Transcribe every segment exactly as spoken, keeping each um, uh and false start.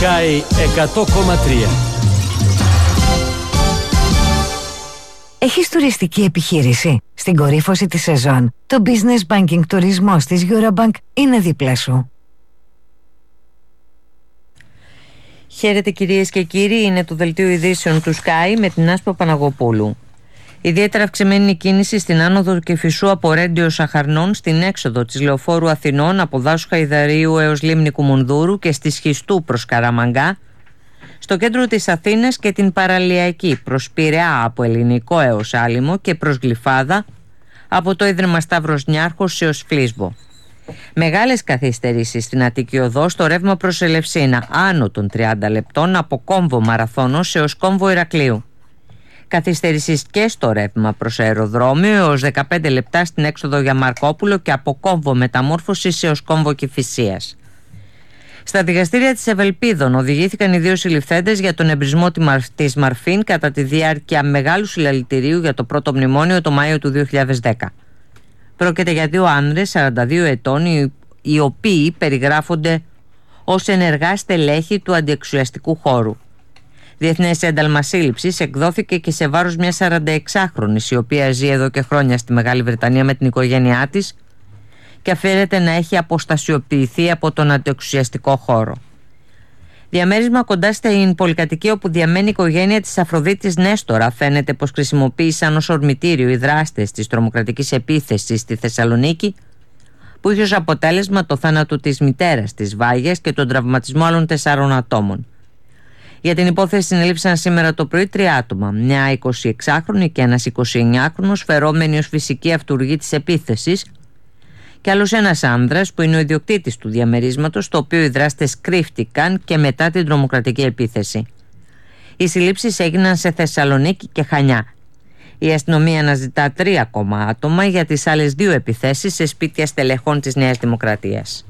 Sky εκατό κόμμα τρία. Έχεις τουριστική επιχείρηση? Στην κορύφωση της σεζόν, το Business Banking τουρισμός της Eurobank είναι δίπλα σου. Χαίρετε κυρίες και κύριοι, είναι το δελτίο ειδήσεων του Sky με την Άσπρο Παναγοπούλου. Ιδιαίτερα αυξημένη η κίνηση στην άνοδο Κηφισού από Ρέντιο Σαχαρνών, στην έξοδο της Λεωφόρου Αθηνών από Δάσου Χαϊδαρίου έως Λίμνη Κουμουνδούρου και στη Σχιστού προς Καραμαγκά, στο κέντρο της Αθήνας και την παραλιακή προς Πειραιά από Ελληνικό έως Άλυμο και προς Γλυφάδα από το Ίδρυμα Σταύρος Νιάρχος έως Φλίσβο. Μεγάλες καθυστερήσεις στην Αττική Οδό στο ρεύμα προς Ελευσίνα, άνω των τριάντα λεπτών από Κόμβο Μαραθώνος έως Κόμβο Ηρακλείου. Καθυστερήσεις και στο ρεύμα προς αεροδρόμιο έως δεκαπέντε λεπτά στην έξοδο για Μαρκόπουλο και από Κόμβο Μεταμόρφωσης έως Κόμβο Κηφισίας. Στα δικαστήρια της Ευελπίδων οδηγήθηκαν οι δύο συλληφθέντες για τον εμπρισμό της Μαρφίν κατά τη διάρκεια μεγάλου συλλαλητηρίου για το πρώτο μνημόνιο το Μάιο του δύο χιλιάδες δέκα. Πρόκειται για δύο άνδρες σαράντα δύο ετών, οι, οι οποίοι περιγράφονται ως ενεργά στελέχη του αντιεξουσιαστικού χώρου. Διεθνές ένταλμα σύλληψης εκδόθηκε και σε βάρος μιας σαρανταεξάχρονης, η οποία ζει εδώ και χρόνια στη Μεγάλη Βρετανία με την οικογένειά της και αφαίρεται να έχει αποστασιοποιηθεί από τον αντιεξουσιαστικό χώρο. Διαμέρισμα κοντά στην πολυκατοικία όπου διαμένει η οικογένεια της Αφροδίτης Νέστορα φαίνεται πως χρησιμοποίησαν ως ορμητήριο οι δράστες της τρομοκρατικής επίθεσης στη Θεσσαλονίκη, που είχε ως αποτέλεσμα το θάνατο της μητέρας της Βάγιας και τον τραυματισμό άλλων τεσσάρων ατόμων. Για την υπόθεση συνελήφθησαν σήμερα το πρωί τρία άτομα, μια εικοσιεξάχρονη και ένας εικοσιεννιάχρονος φερόμενοι ως φυσική αυτούργοι της επίθεσης και άλλος ένας άνδρας που είναι ο ιδιοκτήτης του διαμερίσματος, το οποίο οι δράστες κρύφτηκαν και μετά την τρομοκρατική επίθεση. Οι συλλήψεις έγιναν σε Θεσσαλονίκη και Χανιά. Η αστυνομία αναζητά τρία ακόμα άτομα για τις άλλες δύο επιθέσεις σε σπίτια στελεχών της Νέας Δημοκρατίας.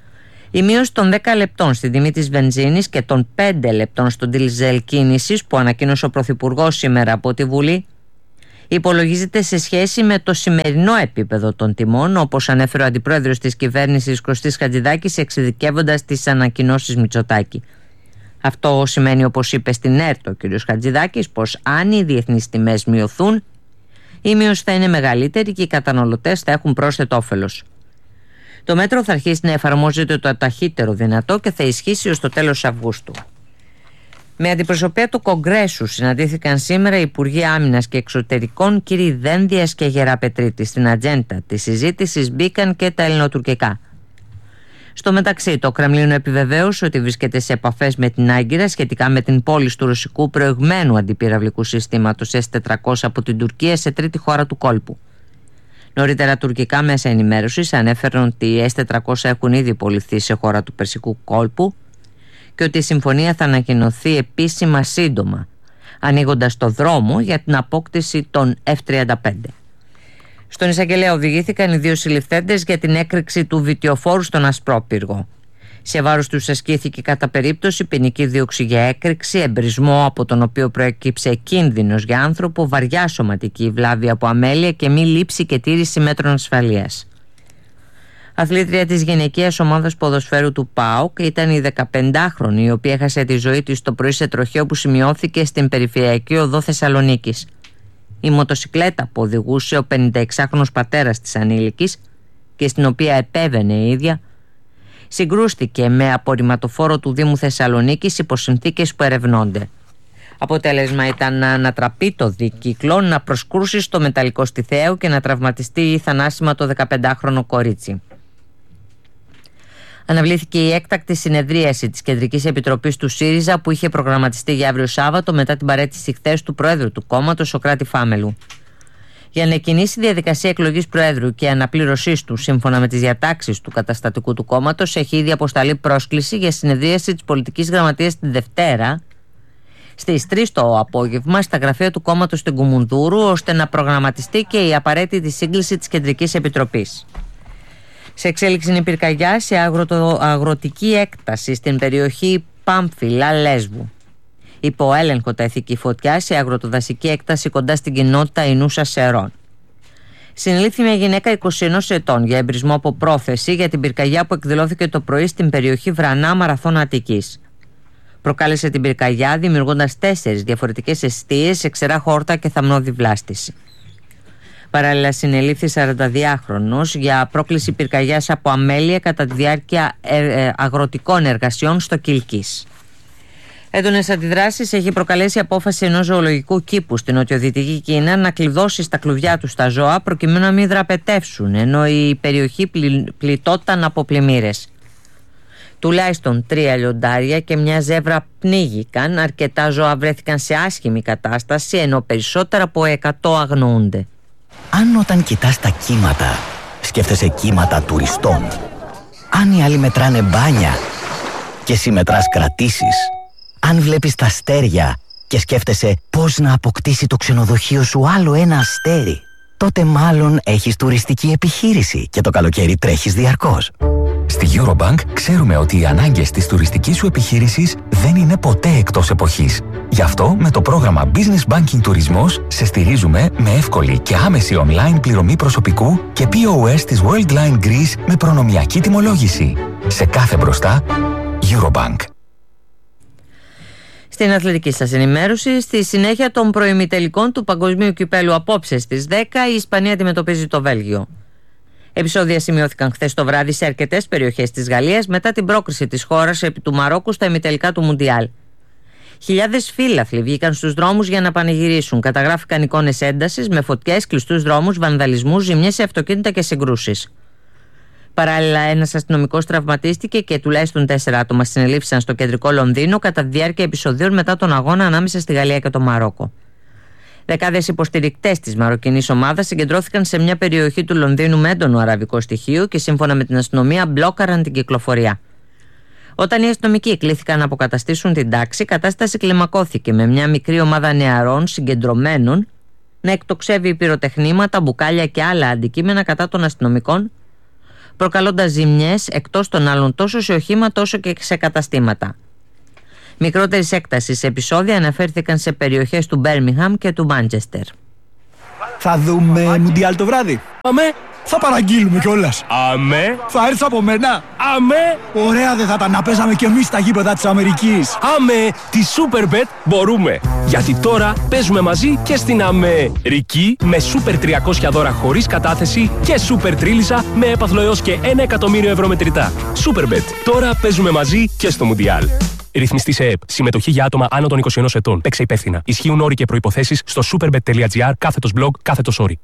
Η μείωση των δέκα λεπτών στην τιμή της βενζίνης και των πέντε λεπτών στον ντίζελ κίνησης που ανακοίνωσε ο Πρωθυπουργός σήμερα από τη Βουλή υπολογίζεται σε σχέση με το σημερινό επίπεδο των τιμών, όπως ανέφερε ο Αντιπρόεδρος της Κυβέρνησης Κωστής Χατζηδάκης εξειδικεύοντας τις ανακοινώσεις Μητσοτάκη. Αυτό σημαίνει, όπως είπε στην ΕΡΤ ο κ. Χατζηδάκης, πως αν οι διεθνείς τιμές μειωθούν, η μείωση θα είναι μεγαλύτερη και οι καταναλωτές θα έχουν πρόσθετο όφελος. Το μέτρο θα αρχίσει να εφαρμόζεται το ταχύτερο δυνατό και θα ισχύσει ως το τέλος Αυγούστου. Με αντιπροσωπεία του Κογκρέσου συναντήθηκαν σήμερα οι Υπουργοί Άμυνας και Εξωτερικών κ. Δένδιας και Γεραπετρίτη. Στην ατζέντα της συζήτησης μπήκαν και τα ελληνοτουρκικά. Στο μεταξύ, το Κρεμλίνο επιβεβαίωσε ότι βρίσκεται σε επαφές με την Άγκυρα σχετικά με την πώληση του ρωσικού προηγμένου αντιπυραυλικού συστήματος ες τετρακόσια από την Τουρκία σε τρίτη χώρα του κόλπου. Νωρίτερα, τουρκικά μέσα ενημέρωσης ανέφεραν ότι οι ες τετρακόσια έχουν ήδη πωληθεί σε χώρα του Περσικού κόλπου και ότι η συμφωνία θα ανακοινωθεί επίσημα σύντομα, ανοίγοντας το δρόμο για την απόκτηση των εφ τριάντα πέντε. Στον εισαγγελέα οδηγήθηκαν οι δύο συλληφθέντες για την έκρηξη του βιτιοφόρου στον Ασπρόπυργο. Σε βάρος τους ασκήθηκε κατά περίπτωση ποινική δίωξη για έκρηξη, εμπρισμό από τον οποίο προέκυψε κίνδυνος για άνθρωπο, βαριά σωματική βλάβη από αμέλεια και μη λήψη και τήρηση μέτρων ασφαλείας. Αθλήτρια της γυναικείας ομάδας ποδοσφαίρου του ΠΑΟΚ ήταν η δεκαπεντάχρονη, η οποία έχασε τη ζωή της το πρωί σε τροχαίο που σημειώθηκε στην περιφερειακή οδό Θεσσαλονίκης. Η μοτοσικλέτα που οδηγούσε ο πενηνταεξάχρονος πατέρας της ανήλικης και στην οποία επέβαινε η ίδια, συγκρούστηκε με απορριμματοφόρο του Δήμου Θεσσαλονίκης υπό συνθήκες που ερευνώνται. Αποτέλεσμα ήταν να ανατραπεί το δίκυκλο, να προσκρούσει στο μεταλλικό στιθαίο και να τραυματιστεί θανάσιμα το δεκαπεντάχρονο κορίτσι. Αναβλήθηκε η έκτακτη συνεδρίαση της Κεντρικής Επιτροπής του ΣΥΡΙΖΑ που είχε προγραμματιστεί για αύριο Σάββατο μετά την παραίτηση χθες του Προέδρου του κόμματος, Σωκράτη Φάμελου. Για να εκκινήσει η διαδικασία εκλογής Προέδρου και αναπλήρωσής του σύμφωνα με τις διατάξεις του καταστατικού του κόμματος, έχει ήδη αποσταλεί πρόσκληση για συνεδρίαση της Πολιτικής Γραμματείας την Δευτέρα στις τρεις το απόγευμα στα γραφεία του κόμματος στην Κουμουνδούρου, ώστε να προγραμματιστεί και η απαραίτητη σύγκληση της Κεντρικής Επιτροπής. Σε εξέλιξη είναι η πυρκαγιά σε αγροτο, αγροτική έκταση στην περιοχή Πάμφυλα Λέσβου. Υπό έλεγχο τέθηκε η φωτιά σε αγροτοδασική έκταση κοντά στην κοινότητα Ινούσα Σερών. Συνελήφθη μια γυναίκα είκοσι ενός ετών για εμπρισμό από πρόθεση για την πυρκαγιά που εκδηλώθηκε το πρωί στην περιοχή Βρανά Μαραθώνα Αττικής. Προκάλεσε την πυρκαγιά δημιουργώντας τέσσερις διαφορετικές εστίες σε ξερά χόρτα και θαμνώδη βλάστηση. Παράλληλα συνελήφθη σαρανταδυάχρονος για πρόκληση πυρκαγιάς από αμέλεια κατά τη διάρκεια αγροτικών εργασιών στο Κιλκής. Έντονες αντιδράσεις έχει προκαλέσει η απόφαση ενός ζωολογικού κήπου στην νοτιοδυτική Κίνα να κλειδώσει στα κλουβιά του τα ζώα προκειμένου να μην δραπετεύσουν, ενώ η περιοχή πλη, πληττόταν από πλημμύρες. Τουλάχιστον τρία λιοντάρια και μια ζεύρα πνίγηκαν, αρκετά ζώα βρέθηκαν σε άσχημη κατάσταση, ενώ περισσότερα από εκατό αγνοούνται. Αν όταν κοιτάς τα κύματα σκέφτεσαι κύματα τουριστών, αν οι άλλοι μετράνε μπάνια και εσύ μετράς κρατήσεις, αν βλέπεις τα αστέρια και σκέφτεσαι πώς να αποκτήσει το ξενοδοχείο σου άλλο ένα αστέρι, τότε μάλλον έχεις τουριστική επιχείρηση και το καλοκαίρι τρέχεις διαρκώς. Στη Eurobank ξέρουμε ότι οι ανάγκες της τουριστικής σου επιχείρησης δεν είναι ποτέ εκτός εποχής. Γι' αυτό με το πρόγραμμα Business Banking Τουρισμός σε στηρίζουμε με εύκολη και άμεση online πληρωμή προσωπικού και πι ο ες της Worldline Greece με προνομιακή τιμολόγηση. Σε κάθε μπροστά, Eurobank. Στην αθλητική σας ενημέρωση, στη συνέχεια των προημιτελικών του Παγκοσμίου Κυπέλλου απόψε στις δέκα, η Ισπανία αντιμετωπίζει το Βέλγιο. Επεισόδια σημειώθηκαν χθες το βράδυ σε αρκετές περιοχές της Γαλλίας μετά την πρόκριση της χώρας επί του Μαρόκου στα ημιτελικά του Μουντιάλ. Χιλιάδες φύλαθλοι βγήκαν στους δρόμους για να πανηγυρίσουν. Καταγράφηκαν εικόνες έντασης με φωτιές, κλειστούς δρόμους, βανδαλισμούς, ζημιές σε αυτοκίνητα και συγκρούσεις. Παράλληλα, ένας αστυνομικός τραυματίστηκε και τουλάχιστον τέσσερα άτομα συνελήφθησαν στο κεντρικό Λονδίνο κατά τη διάρκεια επεισοδίων μετά τον αγώνα ανάμεσα στη Γαλλία και το Μαρόκο. Δεκάδες υποστηρικτές της μαροκινής ομάδας συγκεντρώθηκαν σε μια περιοχή του Λονδίνου με έντονο αραβικό στοιχείο και σύμφωνα με την αστυνομία μπλόκαραν την κυκλοφορία. Όταν οι αστυνομικοί κλήθηκαν να αποκαταστήσουν την τάξη, η κατάσταση κλιμακώθηκε με μια μικρή ομάδα νεαρών συγκεντρωμένων να εκτοξεύει πυροτεχνήματα, μπουκάλια και άλλα αντικείμενα κατά των αστυνομικών, προκαλώντας ζημιές εκτός των άλλων τόσο σε οχήματα όσο και σε καταστήματα. Μικρότερης έκτασης επεισόδια αναφέρθηκαν σε περιοχές του Μπέρμιγχαμ και του Μάντσεστερ. Θα δούμε Μουντιάλ το βράδυ. Αμέ. Θα παραγγείλουμε κιόλας. Αμέ. Θα έρθεις από μένα. Αμέ. Ωραία δεν θα ήταν να παίζαμε κι εμείς στα γήπεδα της Αμερικής. Αμέ. Τη Superbet μπορούμε. Γιατί τώρα παίζουμε μαζί και στην Αμερική με Super τριακόσια δώρα χωρίς κατάθεση και Super Τρίλισσα με έπαθλο έως και ένα εκατομμύριο ευρώ μετρητά. Superbet. Τώρα παίζουμε μαζί και στο Μουντιάλ. Ρυθμιστή σε ΕΕΠ. Συμμετοχή για άτομα άνω των είκοσι ενός ετών. Παίξε υπεύθυνα. Ισχύουν όροι και προϋποθέσεις στο superbet.gr κάθετος blog κάθετος όροι.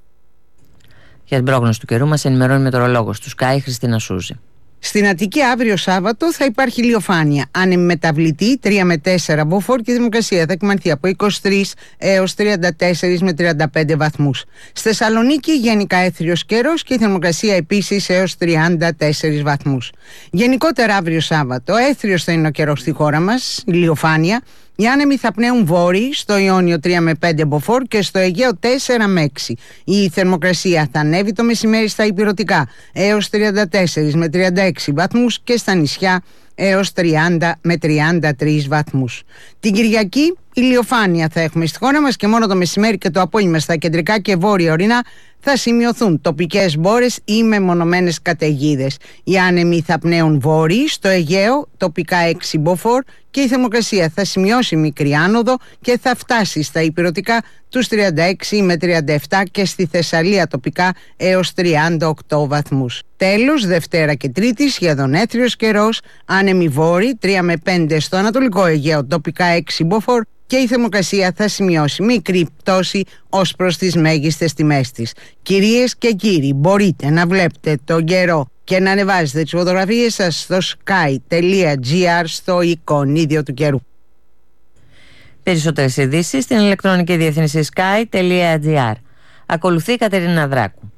Για την πρόγνωση του καιρού μας ενημερώνει μετεωρολόγος του Sky Χριστίνα Σούζη. Στην Αττική αύριο Σάββατο θα υπάρχει ηλιοφάνεια. Άνεμη μεταβλητή τρία με τέσσερα μποφόρ και η θερμοκρασία θα εκμανθεί από είκοσι τρεις έως τριάντα τέσσερα με τριάντα πέντε βαθμούς. Στη Θεσσαλονίκη γενικά έθριος καιρός και η θερμοκρασία επίσης έως τριάντα τέσσερις βαθμούς. Γενικότερα αύριο Σάββατο έθριος θα είναι ο καιρός στη χώρα μας, ηλιοφάνεια. Οι άνεμοι θα πνέουν βόρειοι, στο Ιόνιο τρία με πέντε μποφόρ και στο Αιγαίο τέσσερα με έξι. Η θερμοκρασία θα ανέβει το μεσημέρι στα ηπειρωτικά έως τριάντα τέσσερα με τριάντα έξι βαθμούς και στα νησιά έως τριάντα με τριάντα τρεις βαθμούς. Την Κυριακή ηλιοφάνεια θα έχουμε στη χώρα μας και μόνο το μεσημέρι και το απόγευμα στα κεντρικά και βόρεια ορεινά θα σημειωθούν τοπικές μπόρες ή μεμονωμένες καταιγίδες. Οι άνεμοι θα πνέουν βόρειοι, στο Αιγαίο τοπικά έξι μποφόρ και η θερμοκρασία θα σημειώσει μικρή άνοδο και θα φτάσει στα ηπειρωτικά τους τριάντα έξι με τριάντα επτά και στη Θεσσαλία τοπικά έως τριάντα οκτώ βαθμούς. Τέλος, Δευτέρα και Τρίτη σχεδόν έθριος καιρός, άνεμοι βόρειοι τρία με πέντε στο Ανατολικό Αιγαίο τοπικά έξι μποφόρ και η θερμοκρασία θα σημειώσει μικρή πτώση ως προς τις μέγιστες τιμές της. Κυρίες και κύριοι, μπορείτε να βλέπετε τον καιρό και να ανεβάζετε τις φωτογραφίες σας στο sky.gr στο εικονίδιο του καιρού. Περισσότερες ειδήσεις στην ηλεκτρονική διεύθυνση sky.gr. Ακολουθεί η Κατερίνα Δράκου.